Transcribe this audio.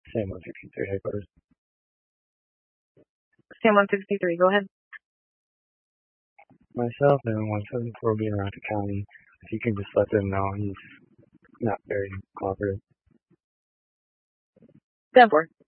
Sam 163 headquarters. Sam 163, go ahead. Myself and 174 being around the county. If you can just let them know he's not very cooperative. 10-4.